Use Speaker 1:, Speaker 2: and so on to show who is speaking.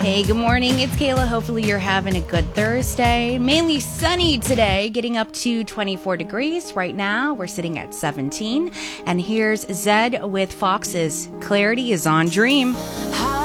Speaker 1: Hey, good morning. It's Kayla. Hopefully you're having a good Thursday. Mainly sunny today, getting up to 24 degrees. Right now, we're sitting at 17. And here's Zed with Foxes. Clarity is on Dream.